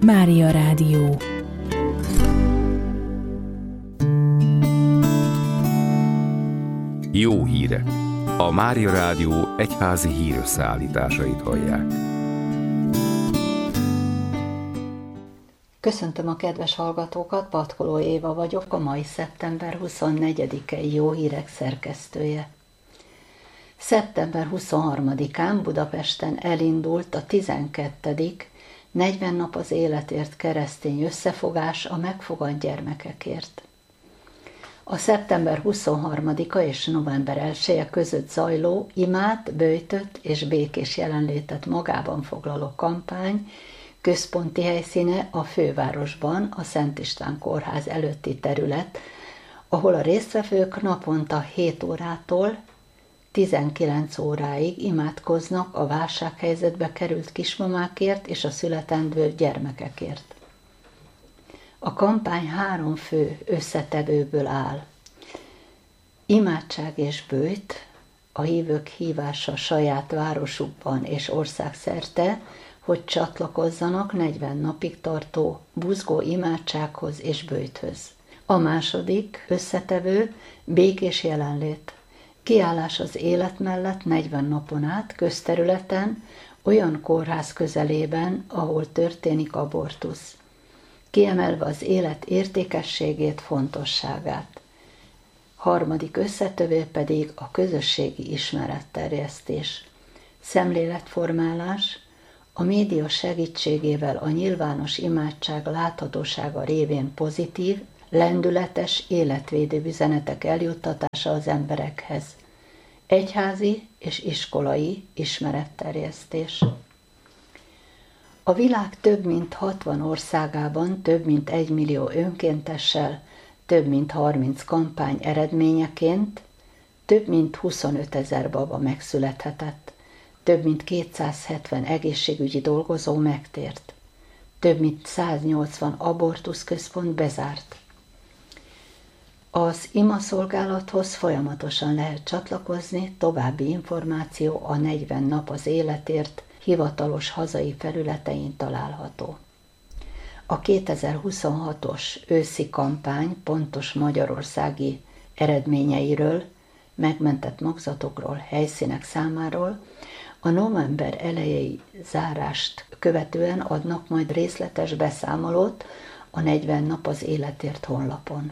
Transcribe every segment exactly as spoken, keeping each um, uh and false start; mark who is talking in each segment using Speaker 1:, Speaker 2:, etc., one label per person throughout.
Speaker 1: Mária Rádió.
Speaker 2: Jó hírek! A Mária Rádió egyházi hírösszeállításait hallják.
Speaker 3: Köszöntöm a kedves hallgatókat, Patkoló Éva vagyok, a mai szeptember huszonnegyedikei Jó Hírek szerkesztője. szeptember huszonharmadikán Budapesten elindult a tizenkettedik negyven nap az életért keresztény összefogás a megfogant gyermekekért. A szeptember huszonharmadika és november elseje között zajló imát, böjtöt és békés jelenlétet magában foglaló kampány központi helyszíne a fővárosban a Szent István kórház előtti terület, ahol a résztvevők naponta hét órától tizenkilenc óráig imádkoznak a válsághelyzetbe került kismamákért és a születendő gyermekekért. A kampány három fő összetevőből áll. Imádság és böjt, a hívők hívása saját városukban és országszerte, hogy csatlakozzanak negyven napig tartó buzgó imádsághoz és böjthöz. A második összetevő békés jelenlét. Kiállás az élet mellett negyven napon át közterületen, olyan kórház közelében, ahol történik abortusz, kiemelve az élet értékességét, fontosságát. Harmadik összetevő pedig a közösségi ismeretterjesztés. Szemléletformálás, a média segítségével a nyilvános imádság láthatósága révén pozitív, lendületes, életvédő üzenetek eljuttatása az emberekhez. Egyházi és iskolai ismeretterjesztés. A világ több mint hatvan országában több mint egy millió önkéntessel, több mint harminc kampány eredményeként több mint huszonöt ezer baba megszülethetett, több mint kétszázhetven egészségügyi dolgozó megtért, több mint száznyolcvan abortuszközpont bezárt. Az imaszolgálathoz folyamatosan lehet csatlakozni, további információ a negyven nap az életért hivatalos hazai felületein található. A kétezer-huszonhatos őszi kampány pontos magyarországi eredményeiről, megmentett magzatokról, helyszínek számáról a november elejei zárást követően adnak majd részletes beszámolót a negyven nap az életért honlapon.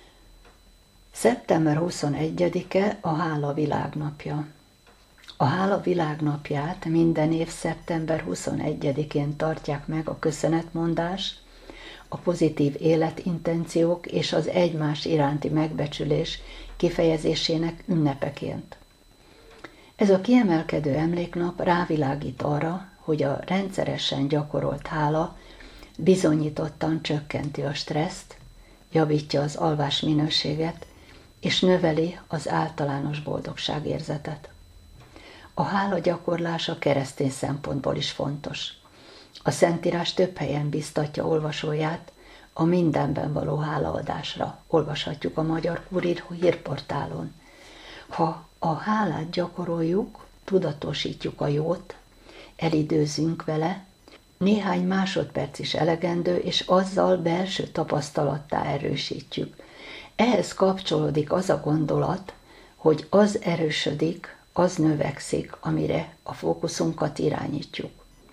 Speaker 3: szeptember huszonegyedike a Hála világnapja. A Hála világnapját minden év szeptember huszonegyedikén tartják meg a köszönetmondás, a pozitív életintenciók és az egymás iránti megbecsülés kifejezésének ünnepeként. Ez a kiemelkedő emléknap rávilágít arra, hogy a rendszeresen gyakorolt hála bizonyítottan csökkenti a stresszt, javítja az alvás minőséget, és növeli az általános boldogságérzetet. A hála gyakorlása keresztény szempontból is fontos. A Szentírás több helyen biztatja olvasóját a mindenben való hálaadásra. Olvashatjuk a Magyar Kurír hírportálon. Ha a hálát gyakoroljuk, tudatosítjuk a jót, elidőzünk vele, néhány másodperc is elegendő, és azzal belső tapasztalattá erősítjük. Ehhez kapcsolódik az a gondolat, hogy az erősödik, az növekszik, amire a fókuszunkat irányítjuk.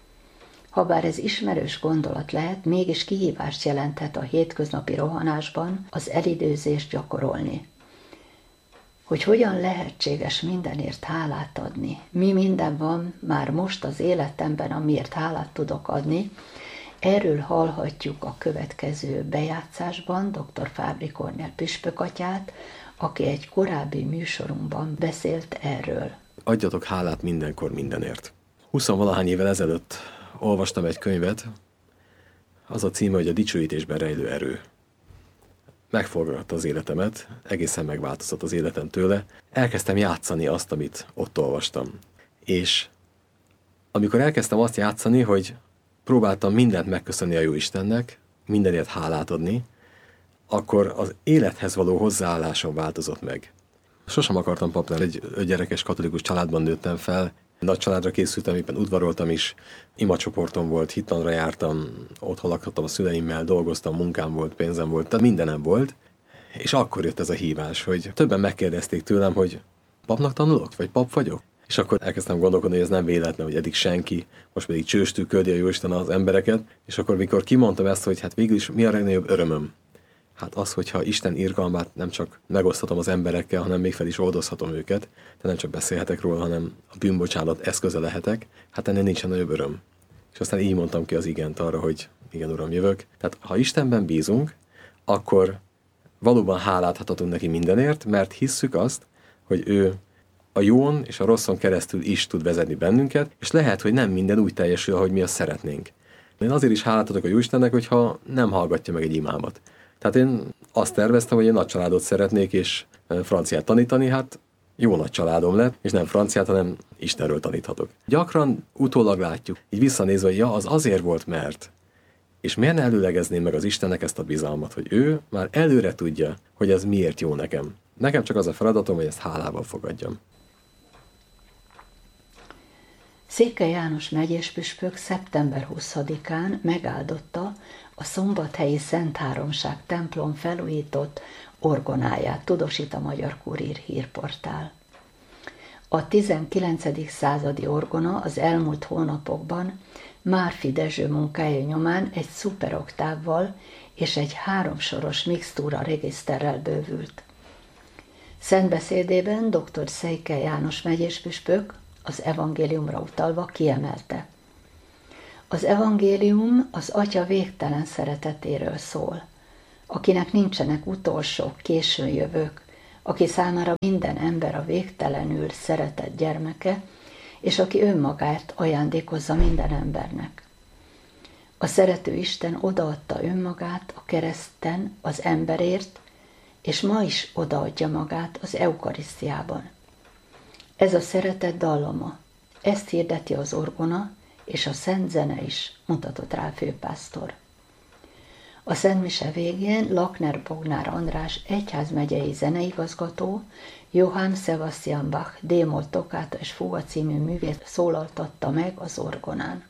Speaker 3: Habár ez ismerős gondolat lehet, mégis kihívást jelenthet a hétköznapi rohanásban az elidőzést gyakorolni. Hogy hogyan lehetséges mindenért hálát adni, mi minden van már most az életemben, amiért hálát tudok adni, erről hallhatjuk a következő bejátszásban dr. Fábri Kornél püspökatyát, aki egy korábbi műsorunkban beszélt erről.
Speaker 4: Adjatok hálát mindenkor mindenért. Huszonvalahány évvel ezelőtt olvastam egy könyvet, az a címe, hogy a dicsőítésben rejlő erő. Megforgatta az életemet, egészen megváltozott az életem tőle. Elkezdtem játszani azt, amit ott olvastam. És amikor elkezdtem azt játszani, hogy próbáltam mindent megköszönni a Jóistennek, mindenért hálát adni, akkor az élethez való hozzáállásom változott meg. Sosem akartam pap lenni, egy ötgyerekes katolikus családban nőttem fel, Nagy családra készültem, éppen udvaroltam is, imacsoportom volt, hittanra jártam, otthon lakhattam a szüleimmel, dolgoztam, munkám volt, pénzem volt, tehát mindenem volt. És akkor jött ez a hívás, hogy többen megkérdezték tőlem, hogy papnak tanulok, vagy pap vagyok? És akkor elkezdtem gondolkodni, hogy ez nem véletlen, hogy eddig senki, most pedig csőstül küldi a Jóisten az embereket, és akkor mikor kimondtam ezt, hogy hát végül is mi a legnagyobb örömöm? Hát az, hogyha Isten irgalmát nem csak megoszthatom az emberekkel, hanem még fel is oldozhatom őket, de nem csak beszélhetek róla, hanem a bűnbocsánat eszköze lehetek, hát ennél nincsen nagyobb öröm. És aztán így mondtam ki az igent arra, hogy igen, Uram, jövök. Tehát ha Istenben bízunk, akkor valóban hálát adhatunk neki mindenért, mert hisszük azt, hogy ő a jón és a rosszon keresztül is tud vezetni bennünket, és lehet, hogy nem minden úgy teljesül, ahogy mi azt szeretnénk. Én azért is hálát adok a Jóistennek, hogyha nem hallgatja meg egy imámat. Tehát én azt terveztem, hogy én nagy családot szeretnék, és franciát tanítani, hát jó nagy családom lett, és nem franciát, hanem Istenről taníthatok. Gyakran utólag látjuk, így visszanézve, hogy ja, az azért volt, mert. És miért ne előlegezném meg az Istennek ezt a bizalmat, hogy ő már előre tudja, hogy ez miért jó nekem. Nekem csak az a feladatom, hogy ezt hálával fogadjam.
Speaker 3: Székely János megyéspüspök szeptember huszadikán megáldotta a szombathelyi Szent Háromság templom felújított orgonáját, tudósít a Magyar Kurír hírportál. A tizenkilencedik századi orgona az elmúlt hónapokban Márfi Dezső munkája nyomán egy szuperoktávval és egy háromsoros mixtúra regiszterrel bővült. Szentbeszédében dr. Székely János megyéspüspök az evangéliumra utalva kiemelte: az evangélium az Atya végtelen szeretetéről szól, akinek nincsenek utolsók, későn jövők, aki számára minden ember a végtelenül szeretett gyermeke, és aki önmagát ajándékozza minden embernek. A szerető Isten odaadta önmagát a kereszten az emberért, és ma is odaadja magát az eukarisztiában. Ez a szeretet dallama, ezt hirdeti az orgona, és a szent zene is, mutatott rá a főpásztor. A szentmise végén Lakner Bognár András egyházmegyei zeneigazgató, Johann Sebastian Bach D-moll tockáta és fuga című művét szólaltatta meg az orgonán.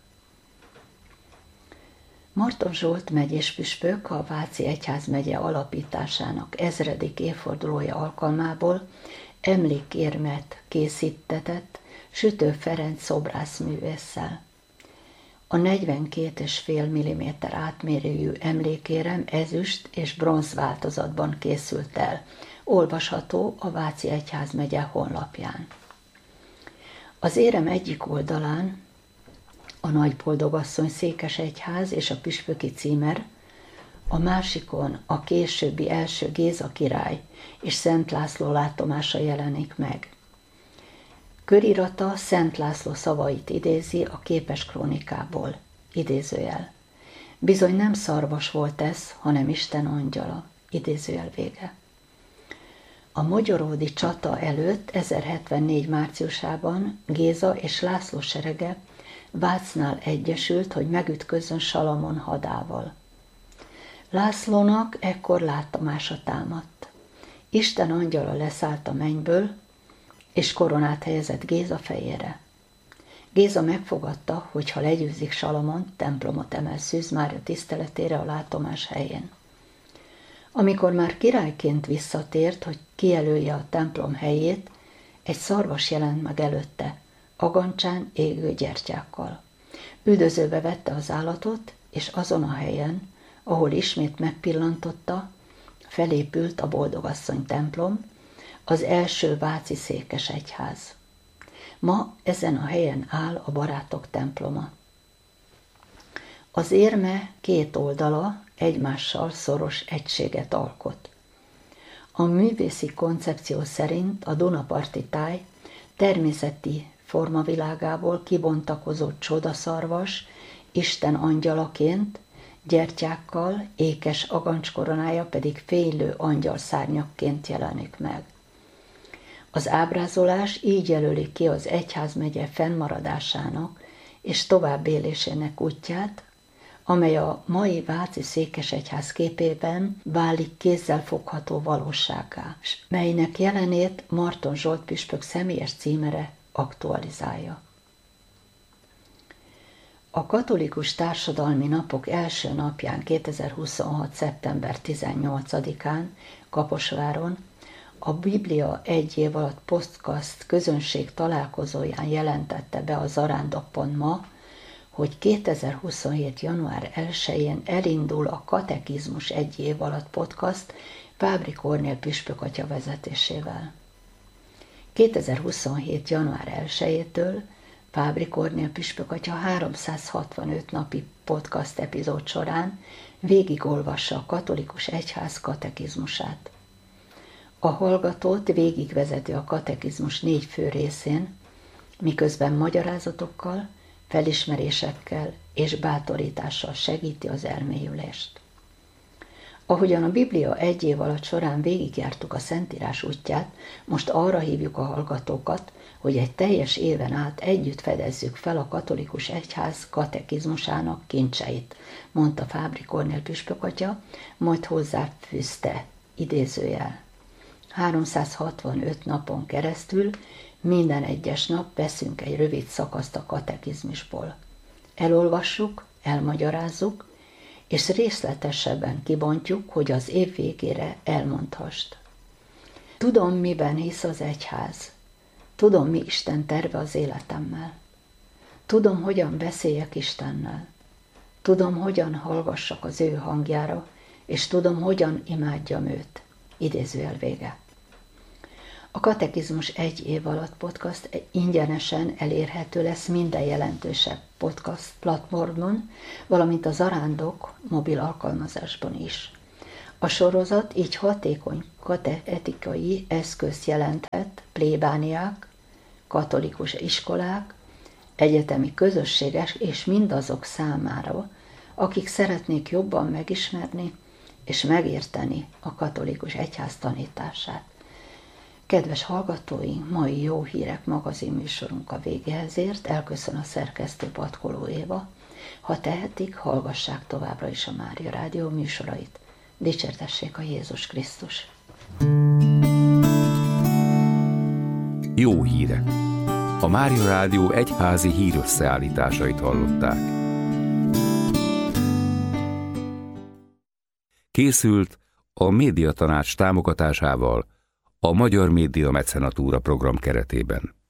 Speaker 3: Marton Zsolt megyéspüspök a Váci Egyházmegye alapításának ezredik évfordulója alkalmából emlékérmet készítetett Sütő Ferenc szobrászművésszel. A negyvenkét egész öt milliméter átmérőjű emlékérem ezüst és bronz változatban készült el, olvasható a Váci Egyházmegye honlapján. Az érem egyik oldalán a Nagyboldogasszony székesegyház és a püspöki címer, a másikon a későbbi első Géza király és Szent László látomása jelenik meg. Körirata Szent László szavait idézi a Képes krónikából, idézőjel. Bizony nem szarvas volt ez, hanem Isten angyala, idézőjel vége. A mogyoródi csata előtt ezerhetvennégy márciusában Géza és László serege Vácnál egyesült, hogy megütközzön Salamon hadával. Lászlónak ekkor látomása támadt. Isten angyala leszállt a mennyből, és koronát helyezett Géza fejére. Géza megfogadta, hogy ha legyőzik Salamont, templomot emel Szűz Mária tiszteletére a látomás helyén. Amikor már királyként visszatért, hogy kijelölje a templom helyét, egy szarvas jelent meg előtte, agancsán égő gyertyákkal. Üldözőbe vette az állatot, és azon a helyen, ahol ismét megpillantotta, felépült a Boldogasszony templom, az első váci székesegyház. Ma ezen a helyen áll a Barátok temploma. Az érme két oldala egymással szoros egységet alkot. A művészi koncepció szerint a Dunaparti táj természeti formavilágából kibontakozó csodaszarvas Isten angyalaként, gyertyákkal, ékes agancskoronája pedig fénylő angyalszárnyakként jelenik meg. Az ábrázolás így jelöli ki az egyházmegye fennmaradásának és továbbélésének útját, amely a mai váci székesegyház képében válik kézzelfogható valósággá, melynek jelenét Marton Zsolt püspök személyes címere aktualizálja. A katolikus társadalmi napok első napján, kétezer-huszonhat. szeptember tizennyolcadikán Kaposváron a Biblia egy év alatt podcast közönség találkozóján jelentette be a zarándok pont ma, hogy kétezer-huszonhét. január elsején elindul a Katekizmus egy év alatt podcast Fábri Kornél püspök atya vezetésével. kétezer-huszonhét. január elsejétől Fábri Kornél püspök atya háromszázhatvanöt napi podcast epizód során végigolvassa a katolikus egyház katekizmusát. A hallgatót végigvezeti a katekizmus négy fő részén, miközben magyarázatokkal, felismerésekkel és bátorítással segíti az elmélyülést. Ahogyan a Biblia egy év alatt során végigjártuk a Szentírás útját, most arra hívjuk a hallgatókat, hogy egy teljes éven át együtt fedezzük fel a katolikus egyház katekizmusának kincseit, mondta Fábri Kornél püspök atya, majd hozzáfűzte, idézőjel. háromszázhatvanöt napon keresztül minden egyes nap veszünk egy rövid szakaszt a katekizmusból. Elolvassuk, elmagyarázzuk, és részletesebben kibontjuk, hogy az év végére elmondhast. Tudom, miben hisz az egyház. Tudom, mi Isten terve az életemmel. Tudom, hogyan beszéljek Istennel. Tudom, hogyan hallgassak az ő hangjára, és tudom, hogyan imádjam őt. Idézőjel vége. A Katekizmus egy év alatt podcast ingyenesen elérhető lesz minden jelentősebb podcast platformon, valamint a Zarándok mobil alkalmazásban is. A sorozat így hatékony katechetikai eszközt jelenthet plébániák, katolikus iskolák, egyetemi közösségek és mindazok számára, akik szeretnék jobban megismerni és megérteni a katolikus egyház tanítását. Kedves hallgatóink, mai Jó Hírek magazin műsorunk a végéhez ért, elköszön a szerkesztő Patkoló Éva. Ha tehetik, hallgassák továbbra is a Mária Rádió műsorait. Dicsértessék a Jézus Krisztus!
Speaker 2: Jó hírek! A Mária Rádió egyházi hírösszeállításait hallották. Készült a Médiatanács támogatásával a Magyar Média Mecenatúra program keretében.